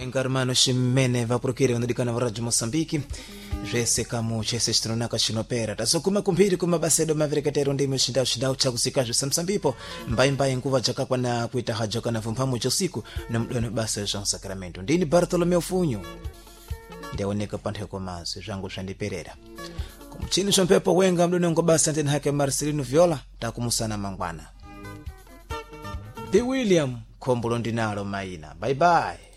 encarmano ximene vaprokire vanodikana va radio moçambique zvese kamu chese chitononaka chinopera tasokuma kumphiri kumabasedo mavereketero ndimo cindau chakusikazvo samsambipo mbaimbai nguva jakakwana kuita haja kana vumphamu chosiku nomudwano basa Jean Sacramento ndini Bartolomeu Funyu ndiaoneka pantheko mazi zvangu zvandiperera kumchini chompepo wenga mdone ngobasa ndini hake Marcelino Viola takumusana mangwana William Khombulo ndinalo maina bye bye.